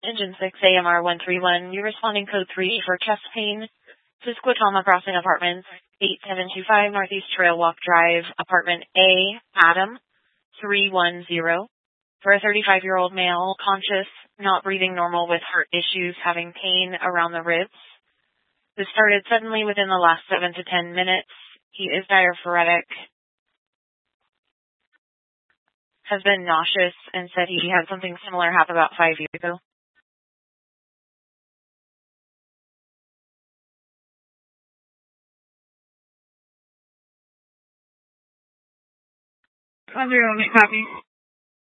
Engine 6 AMR 131, you're responding code 3 for chest pain. Sisquatama Crossing Apartments, 8725 Northeast Trail Walk Drive, Apartment A, Adam, 310. For a 35-year-old male, conscious, not breathing normal with heart issues, having pain around the ribs. This started suddenly within the last 7 to 10 minutes. He is diaphoretic, has been nauseous, and said he had something similar happen about 5 years ago. Copy.